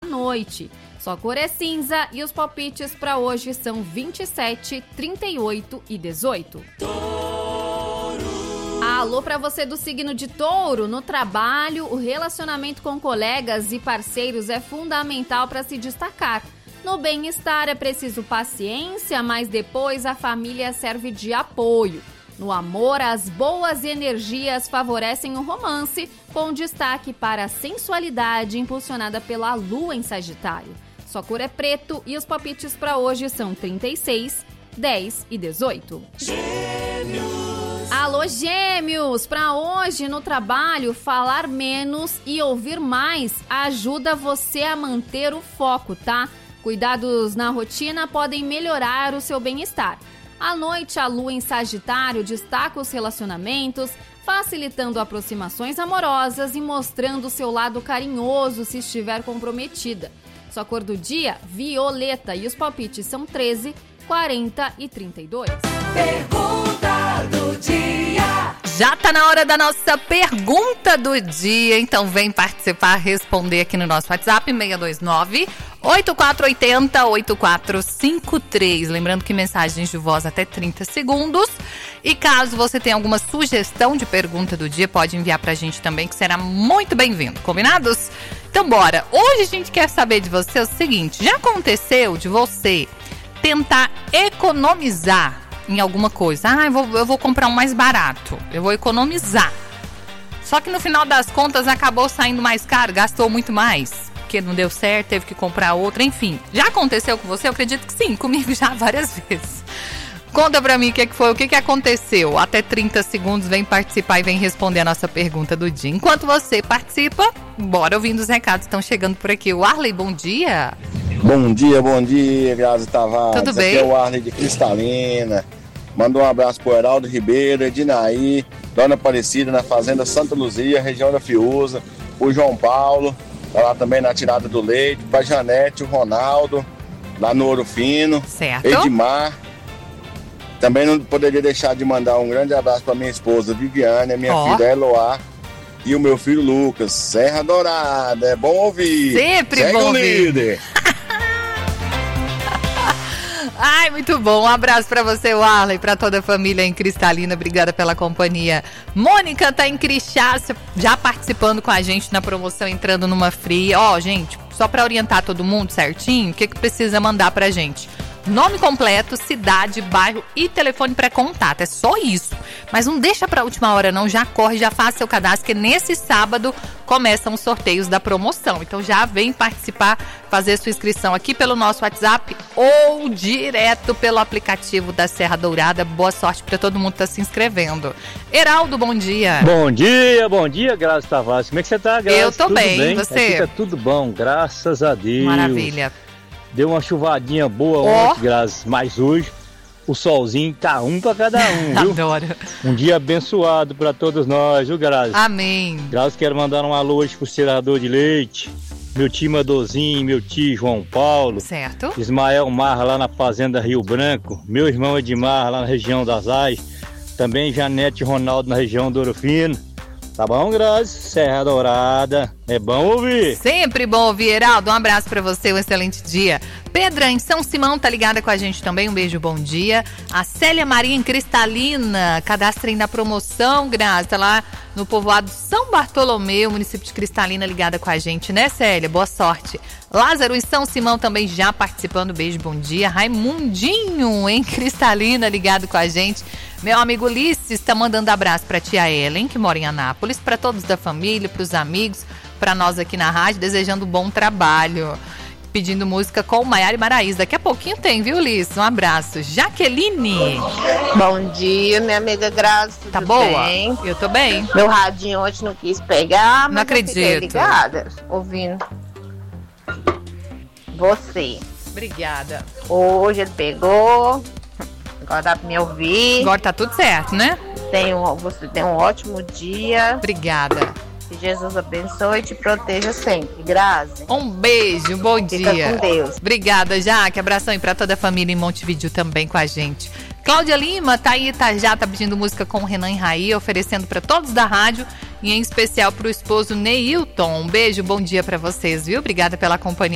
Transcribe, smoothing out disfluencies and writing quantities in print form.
noite. Sua cor é cinza e os palpites para hoje são 27, 38 e 18. Alô para você do signo de Touro. No trabalho, o relacionamento com colegas e parceiros é fundamental para se destacar. No bem-estar é preciso paciência, mas depois a família serve de apoio. No amor, as boas energias favorecem o romance, com destaque para a sensualidade impulsionada pela lua em Sagitário. Sua cor é preto e os palpites para hoje são 36, 10 e 18. Alô, Gêmeos! Para hoje no trabalho, falar menos e ouvir mais ajuda você a manter o foco, tá? Cuidados na rotina podem melhorar o seu bem-estar. À noite, a lua em Sagitário destaca os relacionamentos, facilitando aproximações amorosas e mostrando seu lado carinhoso se estiver comprometida. Sua cor do dia, violeta, e os palpites são 13, 40 e 32. Pergunta do dia. Já tá na hora da nossa pergunta do dia, então vem participar, responder aqui no nosso WhatsApp, 629-8480-8453. Lembrando que mensagens de voz até 30 segundos. E caso você tenha alguma sugestão de pergunta do dia, pode enviar pra gente também, que será muito bem-vindo. Combinados? Então bora. Hoje a gente quer saber de você o seguinte: já aconteceu de você tentar economizar em alguma coisa? Eu vou comprar um mais barato, eu vou economizar. Só que no final das contas acabou saindo mais caro, gastou muito mais, porque não deu certo, teve que comprar outra, enfim. Já aconteceu com você? Eu acredito que sim, comigo já várias vezes. Conta pra mim o que foi, o que aconteceu. Até 30 segundos, vem participar e vem responder a nossa pergunta do dia. Enquanto você participa, bora ouvindo os recados, estão chegando por aqui. O Arley, bom dia. Bom dia, Grazi Tavares. Tudo bem? Aqui é o Arley de Cristalina. Manda um abraço pro Heraldo Ribeiro, Edinaí, Dona Aparecida na Fazenda Santa Luzia, região da Fiuza, o João Paulo, tá lá também na Tirada do Leite, pra Janete, o Ronaldo, lá no Ouro Fino, certo. Edmar. Também não poderia deixar de mandar um grande abraço pra minha esposa Viviane, a minha filha Eloá e o meu filho Lucas. Serra Dourada, é bom ouvir. Sempre Segue bom o ouvir. líder. Ai, muito bom. Um abraço pra você, Arley, pra toda a família em Cristalina. Obrigada pela companhia. Mônica tá em Crixás, já participando com a gente na promoção, entrando numa fria. Gente, só pra orientar todo mundo certinho, o que precisa mandar pra gente? Nome completo, cidade, bairro e telefone pré-contato. É só isso. Mas não deixa pra última hora não, já corre, já faz seu cadastro, que nesse sábado começam os sorteios da promoção. Então já vem participar, fazer sua inscrição aqui pelo nosso WhatsApp ou direto pelo aplicativo da Serra Dourada. Boa sorte pra todo mundo que tá se inscrevendo. Heraldo, bom dia. Bom dia, Grazi Tavares. Como é que você tá, Grazi? Eu tô tudo bem, você? Aqui tá tudo bom, graças a Deus. Maravilha. Deu uma chuvadinha boa ontem, Grazi, mas hoje o solzinho tá um pra cada um, viu? Adoro. Um dia abençoado pra todos nós, viu, Grazi? Amém. Grazi, quero mandar um alô hoje pro tirador de leite, meu tio Madorzinho, meu tio João Paulo. Certo. Ismael Marra lá na Fazenda Rio Branco, meu irmão Edmar lá na região das Ais, também Janete e Ronaldo na região do Ouro Fino. Tá bom, Grazi? Serra Dourada. É bom ouvir. Sempre bom ouvir, Heraldo. Um abraço pra você, um excelente dia. Pedra, em São Simão, tá ligada com a gente também. Um beijo, bom dia. A Célia Maria em Cristalina. Cadastrem na promoção, Grazi. Tá lá no povoado São Bartolomeu, município de Cristalina, ligada com a gente, né, Célia? Boa sorte. Lázaro em São Simão também já participando. Beijo, bom dia. Raimundinho em Cristalina, ligado com a gente. Meu amigo Ulisses está mandando abraço para tia Ellen, que mora em Anápolis, para todos da família, para os amigos, para nós aqui na rádio, desejando bom trabalho. Pedindo música com Maiara e Maraísa. Daqui a pouquinho tem, viu, Ulisses? Um abraço. Jaqueline. Bom dia, minha amiga Grazi. Tá boa? Bem? Eu tô bem. Meu radinho hoje não quis pegar, mas não acredito. Eu fiquei ligada, ouvindo você. Obrigada. Hoje ele pegou. Agora dá pra me ouvir. Agora tá tudo certo, né? Você tem um ótimo dia. Obrigada. Que Jesus abençoe e te proteja sempre. Grazi. Um beijo, bom dia. Fica com Deus. Obrigada, Jaque. Abração aí pra toda a família em Montevidéu também com a gente. Cláudia Lima tá aí, tá pedindo música com o Renan e Raí, oferecendo pra todos da rádio e em especial pro esposo Neilton. Um beijo, bom dia pra vocês, viu? Obrigada pela companhia.